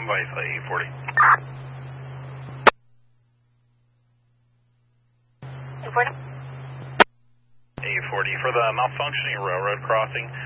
by A40. A40? A40 for the malfunctioning railroad crossing.